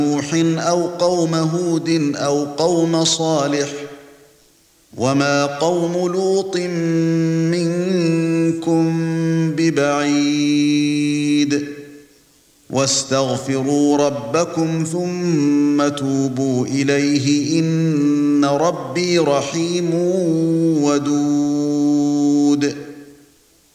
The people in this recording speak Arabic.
نوح أو قوم هود أو قوم صالح وما قوم لوط منكم ببعيد واستغفروا ربكم ثم توبوا إليه إن ربي رحيم ودود